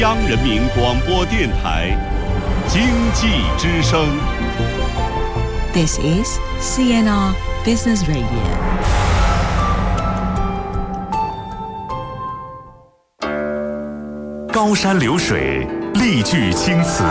央人民广播电台经济之声。 This is CNR Business Radio. 高山流水，丽句青词，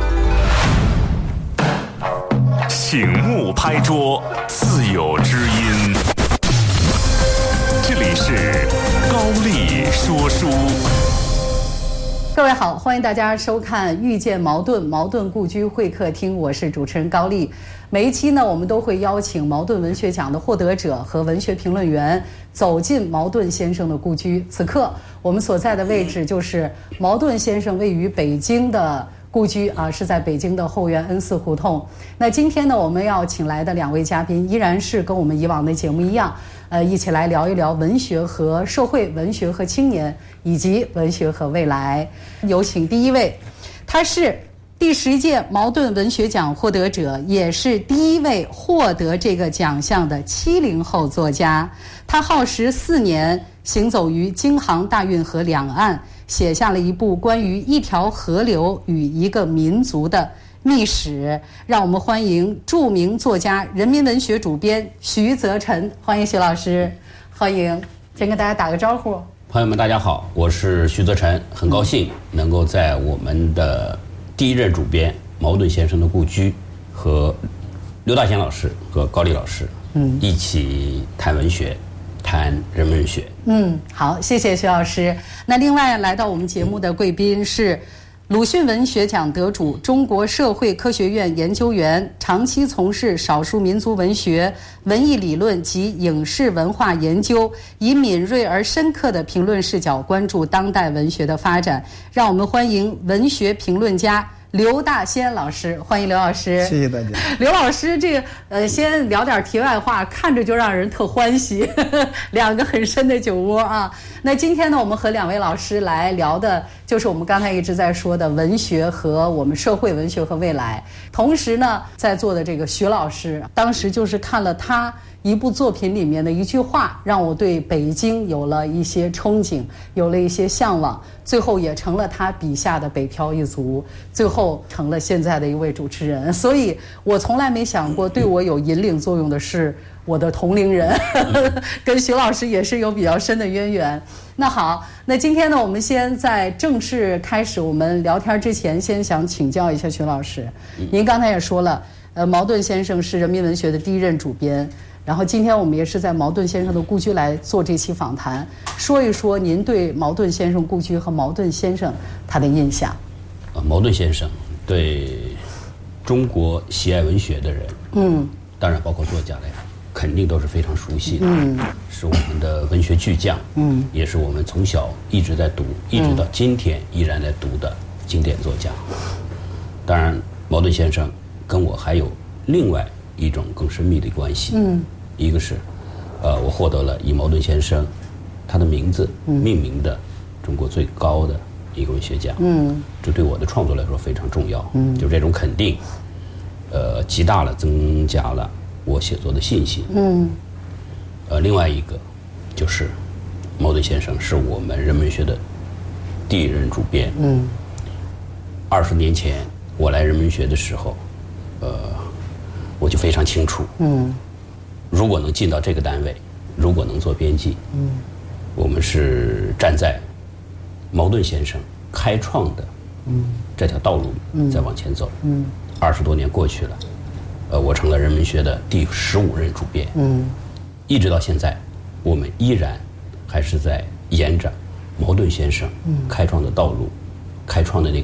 醒目拍桌，自有知音。这里是高丽说书。 各位好，欢迎大家收看《遇见茅盾》茅盾故居会客厅，我是主持人高丽。每一期呢，我们都会邀请茅盾文学奖的获得者和文学评论员走进茅盾先生的故居。此刻我们所在的位置就是茅盾先生位于北京的故居啊，是在北京的后园恩寺胡同。那今天呢，我们要请来的两位嘉宾依然是跟我们以往的节目一样，一起来聊一聊文学和社会、文学和青年，以及文学和未来。有请第一位，他是第10届茅盾文学奖获得者，也是第一位获得这个奖项的70后作家。他耗时4年，行走于京杭大运河两岸，写下了一部关于一条河流与一个民族的秘史。让我们欢迎著名作家、人民文学主编徐则臣。欢迎徐老师，欢迎。先跟大家打个招呼。 朋友们大家好，我是徐则臣，很高兴能够在我们的第一任主编茅盾先生的故居和刘大贤老师和高丽老师一起谈文学，谈人文学。 好，谢谢徐老师。那另外来到我们节目的贵宾是鲁迅文学奖得主、中国社会科学院研究员，长期从事少数民族文学、文艺理论及影视文化研究，以敏锐而深刻的评论视角关注当代文学的发展。让我们欢迎文学评论家刘大仙老师。欢迎刘老师。 谢谢大家。 刘老师，这个先聊点题外话，看着就让人特欢喜，两个很深的酒窝啊。那今天呢，我们和两位老师来聊的就是我们刚才一直在说的文学和我们社会、文学和未来。同时呢，在座的这个徐老师，当时就是看了他一部作品里面的一句话，让我对北京有了一些憧憬，有了一些向往，最后也成了他笔下的北漂一族，最后成了现在的一位主持人。所以我从来没想过对我有引领作用的是我的同龄人，跟徐老师也是有比较深的渊源。那好，那今天呢，我们先在正式开始我们聊天之前，先想请教一下徐老师。您刚才也说了，茅盾先生是人民文学的第一任主编，然后今天我们也是在茅盾先生的故居来做这期访谈，说一说您对茅盾先生故居和茅盾先生他的印象。 茅盾先生对中国喜爱文学的人，当然包括作家来说，肯定都是非常熟悉的，是我们的文学巨匠，也是我们从小一直在读，一直到今天依然在读的经典作家。当然，茅盾先生跟我还有另外一种更深密的关系，一个是，我获得了以茅盾先生他的名字命名的中国最高的一个文学奖，这对我的创作来说非常重要，就这种肯定，极大了增加了我写作的信心。另外一个就是茅盾先生是我们人文学的第一任主编。20年前我来人文学的时候，我就非常清楚，如果能进到这个单位，如果能做编辑，我们是站在茅盾先生开创的这条道路在往前走。20多年过去了，我成了人文学的第15任主编，一直到现在，我们依然还是在沿着茅盾先生开创的道路，开创的那个